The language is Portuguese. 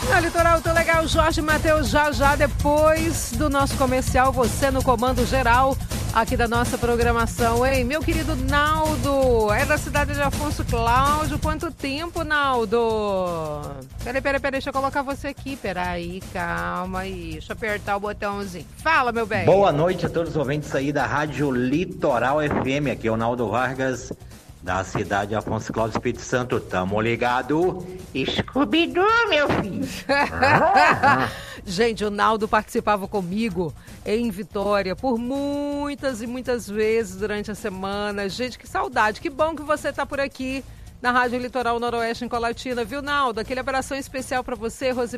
Na Litoral, tô legal, Jorge Mateus, já depois do nosso comercial, você no comando geral aqui da nossa programação, hein? Meu querido Naldo, é da cidade de Afonso Cláudio, quanto tempo, Naldo? Peraí, deixa eu colocar você aqui, peraí, calma aí, deixa eu apertar o botãozinho. Fala, meu bem. Boa noite a todos os ouvintes aí da Rádio Litoral FM, aqui é o Naldo Vargas, da cidade de Afonso Cláudio, Espírito Santo. Tamo ligado? Scooby-Doo, meu filho! Gente, o Naldo participava comigo em Vitória por muitas e muitas vezes durante a semana. Gente, que saudade, que bom que você tá por aqui na Rádio Litoral Noroeste em Colatina, viu, Naldo? Aquele abração especial para você, Rosimar.